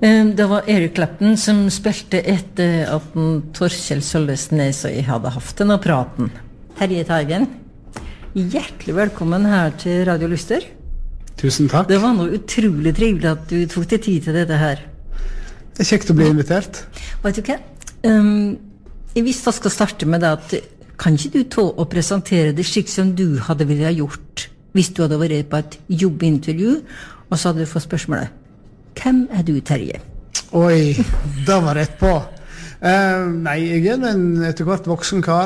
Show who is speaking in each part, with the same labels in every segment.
Speaker 1: Det var Eric Clapton som spilte etter at Torkjell Sølvesnes og jeg hadde haft denne praten. Terje Teigen, hjertelig velkommen her til Radio Lyster.
Speaker 2: Tusen takk.
Speaker 1: Det var noe utrolig trivelig at du tok deg tid til dette her.
Speaker 2: Det kjekt å bli invitert.
Speaker 1: Vet du hva? Jeg visste jeg skal starte med det at kan ikke du ta og presentere det slik som du hadde ville ha gjort hvis du hadde vært på et jobbintervju, og så hadde du fått spørsmålet: hvem du, Terje?
Speaker 2: Oi, da var rett på. Nei, jeg en etter hvert voksen kar.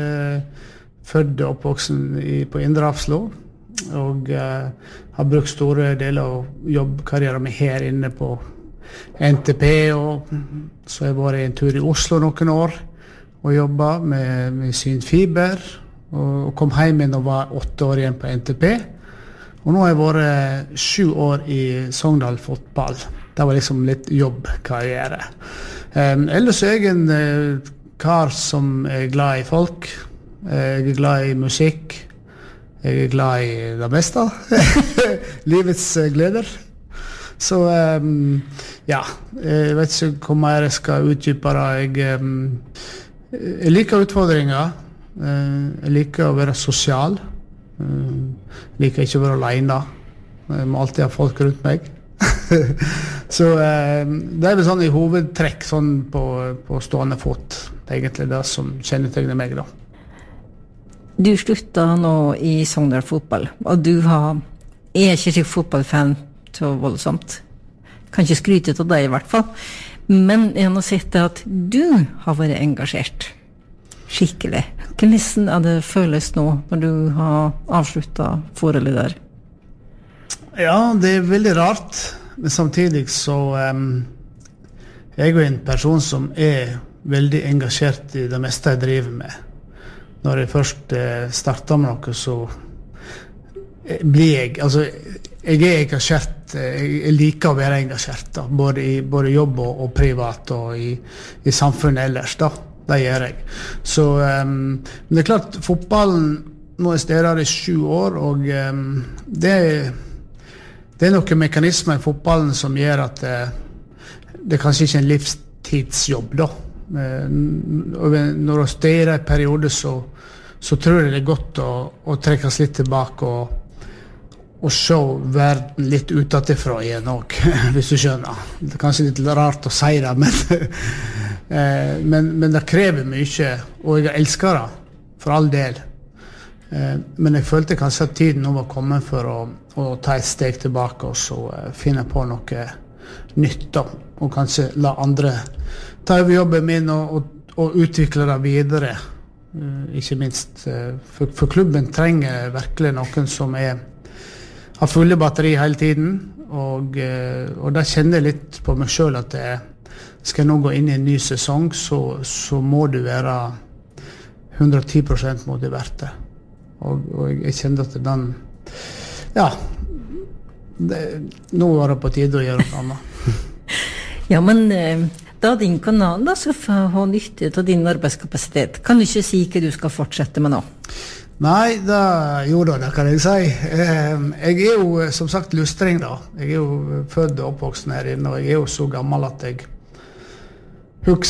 Speaker 2: Født og oppvoksen på Indre Hafslo, og har brukt store deler av jobbkarrieren min her inne på NTP, og så har jeg vært en tur i Oslo noen år og jobbet med synfiber, og kom hjem igjen og var 8 år igjen på NTP. Og nå har jeg vært 7 år i Sogndal fotball. Det var liksom litt jobbkarriere. Ellers er jeg en kar som er glad i folk. Jeg er glad i musikk. Jeg er glad i det meste. Livets gleder. Så ja, jeg vet ikke hvor mer jeg skal utdype det. Jeg liker utfordringer. Jeg liker å være sosial. Jeg liker ikke å være alene. Jeg må alltid ha folk rundt meg. Så det vel sånn i hovedtrekk sånn på stående fot. Det er egentlig det som kjennetegner meg da.
Speaker 1: Du sluttet nå i Sogndal fotball, og du er ikke slik fotballfan så voldsomt. Kan ikke skryte av deg i hvert fall. Men jeg har sett at du har vært engasjert. Skikkelig. Hvordan det føles nå når du har avsluttet forholdet der?
Speaker 2: Ja, det er veldig rart. Men samtidig så jeg er en person som er veldig engasjert i det meste jeg driver med. Når jeg først starter med noe, så blir jeg, altså, jeg er engasjert, jeg liker å være engasjert, da, både jobb og privat, og i samfunnet ellers, da. Det gjør jeg. Så, men det er klart, fotballen, nå er stedet i 7 år, og det er noen mekanismer i fotballen som gjør at det er kanskje ikke en livstidsjobb, da. Når du styrer en periode, så tror jeg det er godt å trekkes litt tilbake og se verden litt utenfra igjen også, hvis du skjønner. Det er kanskje litt rart å si det, men det krever mye, og jeg elsker det, for all del. Men jeg følte kanskje at tiden nå var kommet for å ta et steg tilbake og så finne på noe nytt da, og kanskje la andre ta over jobben min og utvikle det videre, ikke minst. For klubben trenger virkelig noen som har fulle batteri hele tiden, og da kjenner jeg litt på meg selv at skal jeg nå gå inn i en ny sesong, så må du være 110% motivert. Og jeg kjenner at den, ja, nå var det på tide å gjøre noe annet.
Speaker 1: Ja, men da din kanal da skal ha nytte av din arbeidskapasitet, kan du ikke si hva du skal fortsette med nå?
Speaker 2: Nei, det kan jeg si. Jeg er jo som sagt lustring da. Jeg er jo født og oppvoksen her inne, og jeg er jo så gammel at jeg husker